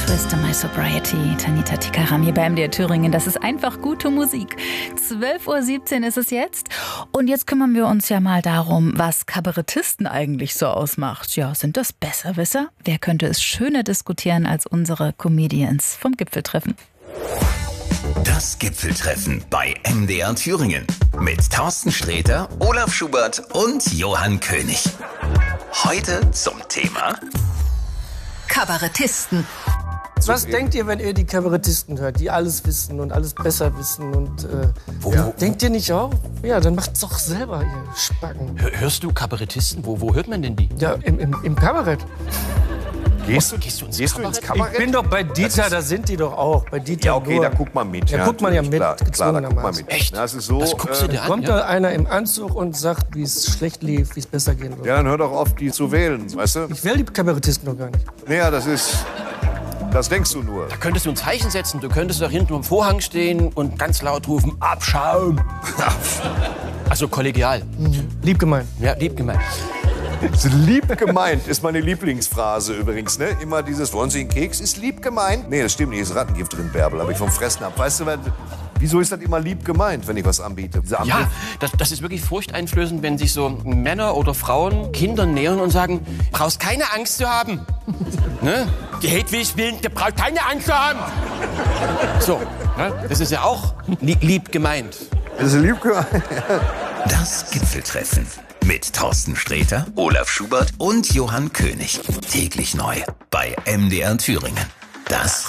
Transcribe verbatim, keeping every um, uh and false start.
Twist My Sobriety, Tanita Tikaram hier bei M D R Thüringen. Das ist einfach gute Musik. zwölf Uhr siebzehn ist es jetzt. Und jetzt kümmern wir uns ja mal darum, was Kabarettisten eigentlich so ausmacht. Ja, sind das Besserwisser? Wer könnte es schöner diskutieren als unsere Comedians vom Gipfeltreffen? Das Gipfeltreffen bei M D R Thüringen mit Thorsten Sträter, Olaf Schubert und Johann König. Heute zum Thema Kabarettisten. Was denkt ihr, wenn ihr die Kabarettisten hört, die alles wissen und alles besser wissen? Und äh, Wo, ja. wo, denkt ihr nicht auch? Ja, dann macht's doch selber, ihr Spacken. Hör, hörst du Kabarettisten? Wo, wo hört man denn die? Ja, im, im, im Kabarett. Gehst du, gehst du ins Gehst du Kabarett? ins Kabarett? Ich bin doch bei Dieter, da sind die doch auch. Bei Dieter Ja, okay, nur. da guckt man mit. Da guckt man ja natürlich, mit, Klar, klar, da guckt man gezwungenermaßen. mit. Echt? Das ist so. Was guckst du dir an? Kommt Ja? da einer im Anzug und sagt, wie es schlecht lief, wie es besser gehen wird? Ja, dann hör doch auf, die zu wählen, weißt du? Ich will die Kabarettisten doch gar nicht. Naja, das ist. Das denkst du nur. Da könntest du ein Zeichen setzen. Du könntest da hinten am Vorhang stehen und ganz laut rufen, Abschaum. Also kollegial. Mhm. Lieb gemeint. Ja, lieb gemeint. Lieb gemeint ist meine Lieblingsphrase übrigens, ne? Immer dieses, wollen Sie einen Keks? Ist lieb gemeint? Nee, das stimmt nicht, ist Rattengift drin, Bärbel, habe ich vom Fressen ab. Weißt du, wieso ist das immer lieb gemeint, wenn ich was anbiete? Diese Ja, das, das ist wirklich furchteinflößend, wenn sich so Männer oder Frauen Kindern nähern und sagen, brauchst keine Angst zu haben. Ne? Die Hedwig will, der braucht keine Angst zu haben. So, ne? Das ist ja auch li lieb gemeint. Das ist lieb gemeint. das Gipfeltreffen mit Thorsten Sträter, Olaf Schubert und Johann König. Täglich neu bei M D R Thüringen. Das